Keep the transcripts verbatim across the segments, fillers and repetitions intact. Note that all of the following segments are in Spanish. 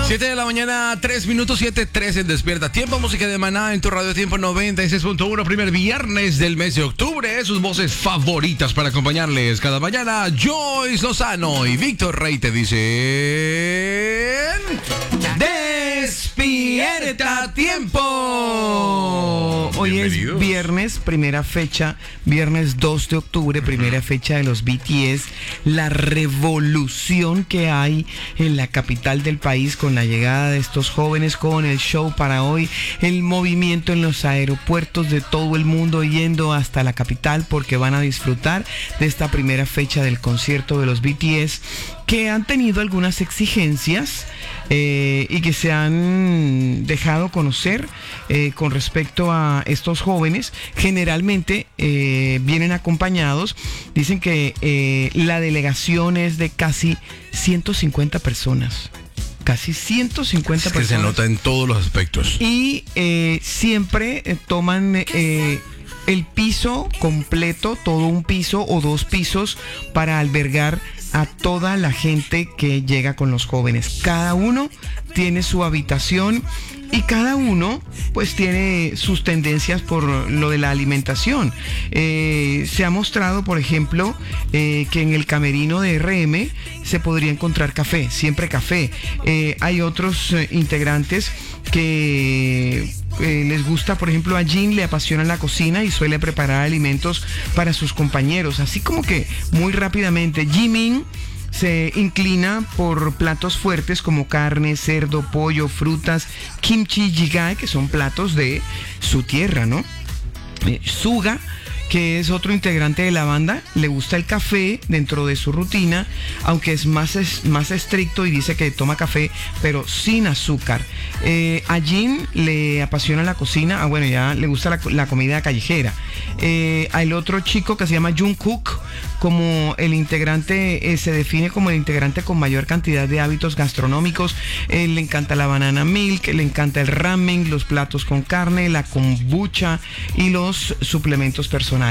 siete de la mañana, tres minutos, siete tres en Despierta Tiempo, música de Maná en tu Radio Tiempo noventa y seis punto uno, primer viernes del mes de octubre. Sus voces favoritas para acompañarles cada mañana, Joyce Lozano y Víctor Rey te dicen... ¡Despierta Tiempo! Hoy es viernes, primera fecha, viernes dos de octubre, primera fecha de los B T S. La revolución que hay en la capital del país con la llegada de estos jóvenes, con el show para hoy, el movimiento en los aeropuertos de todo el mundo yendo hasta la capital porque van a disfrutar de esta primera fecha del concierto de los B T S, que han tenido algunas exigencias eh, y que se han dejado conocer eh, con respecto a estos jóvenes. Generalmente eh, vienen acompañados, dicen que eh, la delegación es de casi ciento cincuenta personas. Casi ciento cincuenta es que personas. Se nota en todos los aspectos. Y eh, siempre eh, toman... Eh, el piso completo, todo un piso o dos pisos para albergar a toda la gente que llega con los jóvenes. Cada uno tiene su habitación y cada uno pues tiene sus tendencias por lo de la alimentación. Eh, se ha mostrado, por ejemplo, eh, que en el camerino de R M se podría encontrar café, siempre café. Eh, hay otros eh, integrantes que eh, les gusta, por ejemplo, a Jin le apasiona la cocina y suele preparar alimentos para sus compañeros. Así como que muy rápidamente, Jimin se inclina por platos fuertes como carne, cerdo, pollo, frutas, kimchi jjigae, que son platos de su tierra, ¿no? Eh, Suga, que es otro integrante de la banda, le gusta el café dentro de su rutina, aunque es más, es, más estricto y dice que toma café, pero sin azúcar. Eh, a Jin le apasiona la cocina, ah bueno, ya le gusta la, la comida callejera. Eh, al otro chico que se llama Jungkook, como el integrante, eh, se define como el integrante con mayor cantidad de hábitos gastronómicos. Eh, le encanta la banana milk, le encanta el ramen, los platos con carne, la kombucha y los suplementos personales.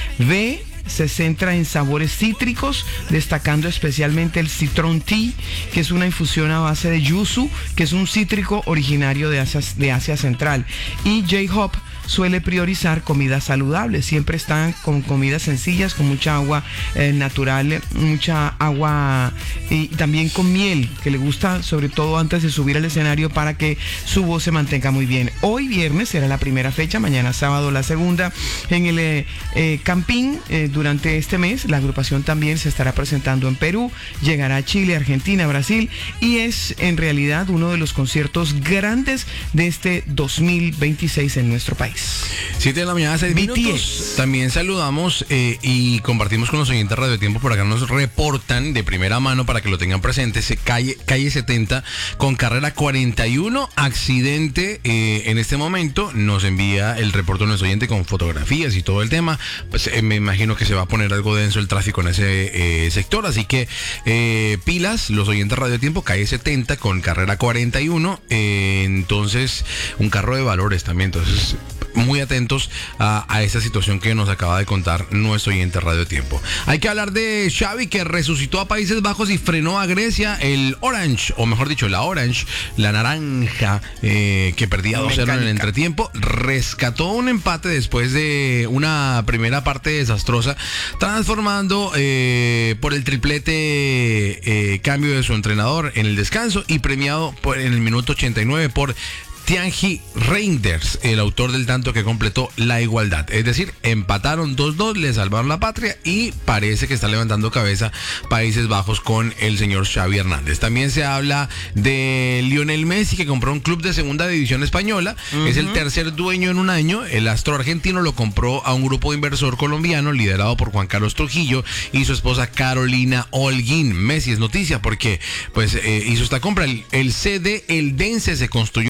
B se centra en sabores cítricos, destacando especialmente el citron tea, que es una infusión a base de yuzu, que es un cítrico originario de Asia, de Asia Central. Y J-Hope suele priorizar comidas saludables, siempre están con comidas sencillas, con mucha agua eh, natural, mucha agua y también con miel, que le gusta sobre todo antes de subir al escenario para que su voz se mantenga muy bien. Hoy viernes será la primera fecha, mañana sábado la segunda. En el eh, eh, Campín, eh, durante este mes, la agrupación también se estará presentando en Perú, llegará a Chile, Argentina, Brasil, y es en realidad uno de los conciertos grandes de este dos mil veintiséis en nuestro país. siete de la mañana, seis minutos. También saludamos eh, y compartimos con los oyentes Radio Tiempo. Por acá nos reportan de primera mano para que lo tengan presente. Se calle, calle setenta con carrera cuarenta y uno. Accidente eh, en este momento. Nos envía el reporte de nuestro oyente con fotografías y todo el tema. Pues eh, me imagino que se va a poner algo denso el tráfico en ese eh, sector. Así que eh, pilas, los oyentes Radio Tiempo, calle setenta con carrera cuarenta y uno. Eh, entonces, un carro de valores también. Entonces, muy atentos a, a esta situación que nos acaba de contar nuestro oyente Radio Tiempo. Hay que hablar de Xavi, que resucitó a Países Bajos y frenó a Grecia. El Orange, o mejor dicho, la Orange, la naranja, eh, que perdía dos cero en el entretiempo, rescató un empate después de una primera parte desastrosa, transformando eh, por el triplete eh, cambio de su entrenador en el descanso y premiado por, en el minuto ochenta y nueve por Tianji Reinders, el autor del tanto que completó la igualdad. Es decir, empataron dos dos, le salvaron la patria y parece que está levantando cabeza Países Bajos con el señor Xavi Hernández. También se habla de Lionel Messi, que compró un club de segunda división española. Uh-huh. Es el tercer dueño en un año. El astro argentino lo compró a un grupo inversor colombiano liderado por Juan Carlos Trujillo y su esposa Carolina Holguín. Messi es noticia porque pues eh, hizo esta compra. El, el C D Eldense se construyó en sociedad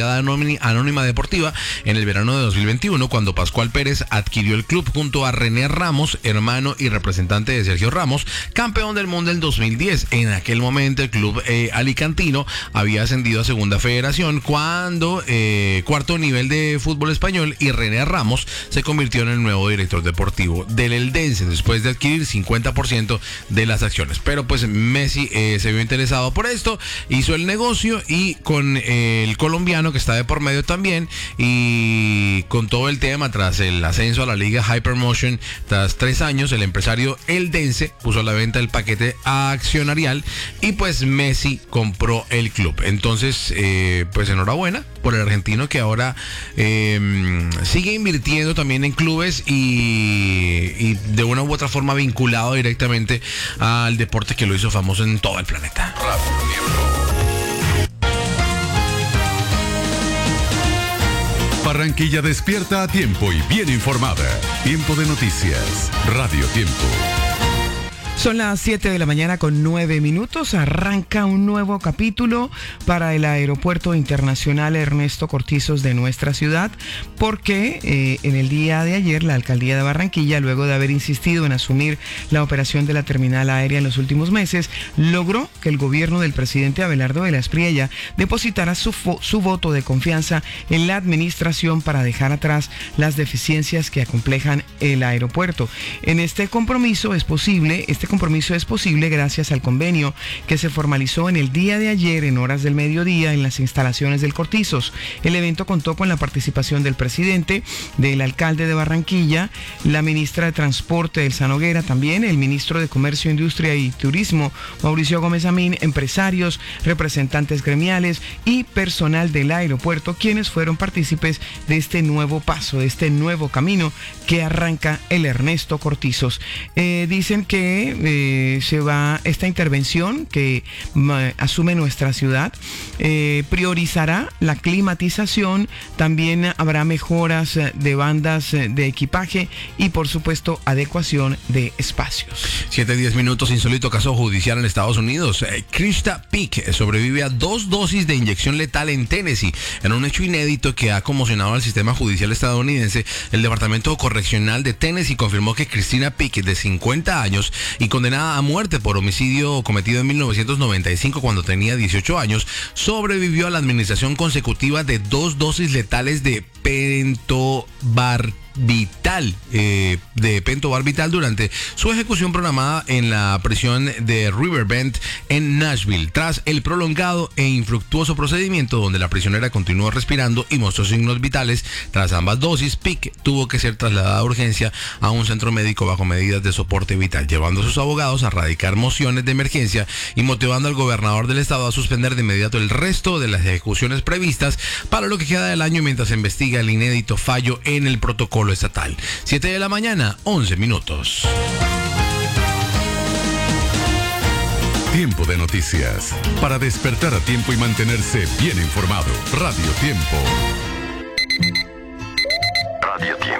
Sociedad Anónima Deportiva en el verano de dos mil veintiuno, cuando Pascual Pérez adquirió el club junto a René Ramos, hermano y representante de Sergio Ramos, campeón del mundo en dos mil diez. En aquel momento el club eh, alicantino había ascendido a Segunda Federación cuando eh, cuarto nivel de fútbol español, y René Ramos se convirtió en el nuevo director deportivo del Eldense después de adquirir cincuenta por ciento de las acciones. Pero pues Messi eh, se vio interesado por esto, hizo el negocio, y con eh, el colombiano que está de por medio también, y con todo el tema tras el ascenso a la liga Hypermotion tras tres años, el empresario eldense puso a la venta el paquete accionarial y pues Messi compró el club. Entonces eh, pues enhorabuena por el argentino, que ahora eh, sigue invirtiendo también en clubes y, y de una u otra forma vinculado directamente al deporte que lo hizo famoso en todo el planeta. Barranquilla despierta a tiempo y bien informada. Tiempo de noticias. Radio Tiempo. Son las siete de la mañana con nueve minutos. Arranca un nuevo capítulo para el Aeropuerto Internacional Ernesto Cortizos de nuestra ciudad, porque eh, en el día de ayer la Alcaldía de Barranquilla, luego de haber insistido en asumir la operación de la terminal aérea en los últimos meses, logró que el gobierno del presidente Abelardo de la Espriella depositara su, su voto de confianza en la administración para dejar atrás las deficiencias que acomplejan el aeropuerto. En este compromiso es posible, este compromiso es posible gracias al convenio que se formalizó en el día de ayer en horas del mediodía en las instalaciones del Cortizos. El evento contó con la participación del presidente, del alcalde de Barranquilla, la ministra de Transporte Elsa Noguera, también el ministro de Comercio, Industria y Turismo Mauricio Gómez Amín, empresarios, representantes gremiales y personal del aeropuerto, quienes fueron partícipes de este nuevo paso, de este nuevo camino que arranca el Ernesto Cortizos. Eh, dicen que Eh, se va esta intervención que ma, asume nuestra ciudad, eh, priorizará la climatización, también habrá mejoras de bandas de equipaje y por supuesto adecuación de espacios. siete diez minutos. Insólito caso judicial en Estados Unidos. eh, Krista Peak sobrevive a dos dosis de inyección letal en Tennessee, en un hecho inédito que ha conmocionado al sistema judicial estadounidense. El Departamento Correccional de Tennessee confirmó que Christina Peak, de cincuenta años y condenada a muerte por homicidio cometido en mil novecientos noventa y cinco cuando tenía dieciocho años, sobrevivió a la administración consecutiva de dos dosis letales de pentobarbital, eh, de pentobarbital durante su ejecución programada en la prisión de Riverbend en Nashville, tras el prolongado e infructuoso procedimiento donde la prisionera continuó respirando y mostró signos vitales. Tras ambas dosis, Peak tuvo que ser trasladada a urgencia a un centro médico bajo medidas de soporte vital, llevando a sus abogados a radicar mociones de emergencia y motivando al gobernador del estado a suspender de inmediato el resto de las ejecuciones previstas para lo que queda del año mientras se investiga el inédito fallo en el protocolo estatal. siete de la mañana, once minutos. Tiempo de noticias. Para despertar a tiempo y mantenerse bien informado. Radio Tiempo. Radio Tiempo.